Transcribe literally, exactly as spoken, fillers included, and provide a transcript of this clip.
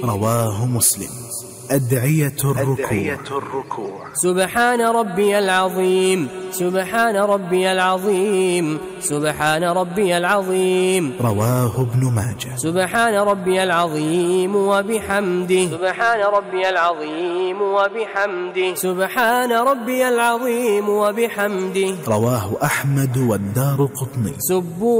رواه مسلم. أدعية الركوع. سبحان ربي العظيم، سبحان ربي العظيم، سبحان ربي العظيم. رواه ابن ماجه. سبحان ربي العظيم وبحمده، سبحان ربي العظيم وبحمده، سبحان ربي العظيم وبحمده. رواه أحمد والدارقطني. سبوا